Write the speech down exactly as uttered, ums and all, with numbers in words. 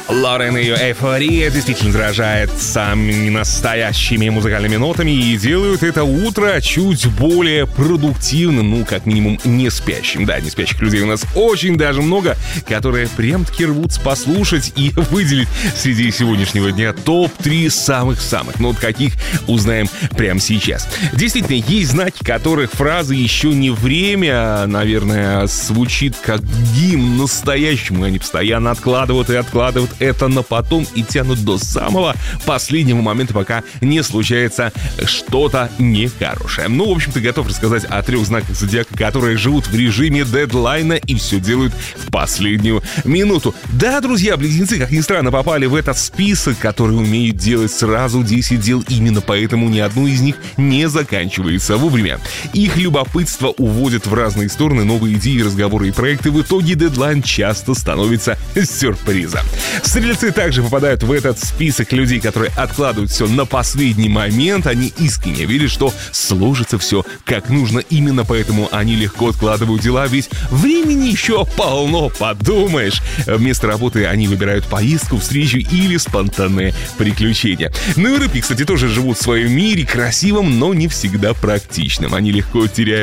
Лорен и ее эйфория действительно заражает самыми настоящими музыкальными нотами и делают это утро чуть более продуктивным, ну, как минимум, не спящим. Да, не спящих людей у нас очень даже много, которые прям-таки рвутся послушать и выделить среди сегодняшнего дня топ три самых-самых. Ну, вот каких узнаем прямо сейчас. Действительно, есть знаки, которых фраза «еще не время», наверное, звучит как гимн настоящему. Они постоянно откладывают и откладывают это на потом и тянут до самого последнего момента, пока не случается что-то нехорошее. Ну, в общем-то, готов рассказать о трех знаках зодиака, которые живут в режиме дедлайна и все делают в последнюю минуту. Да, друзья, близнецы, как ни странно, попали в этот список, который умеют делать сразу десять дел. Именно поэтому ни одно из них не заканчивается вовремя. Их любопытство уводит в разные стороны новые идеи, разговоры и проекты. В итоге дедлайн часто становится сюрпризом. Стрельцы также попадают в этот список людей, которые откладывают все на последний момент. Они искренне верят, что сложится все как нужно. Именно поэтому они легко откладывают дела, ведь времени еще полно, подумаешь. Вместо работы они выбирают поездку, встречу или спонтанные приключения. Ну и рыбки, кстати, тоже живут в своем мире, красивом, но не всегда практичном. Они легко теряют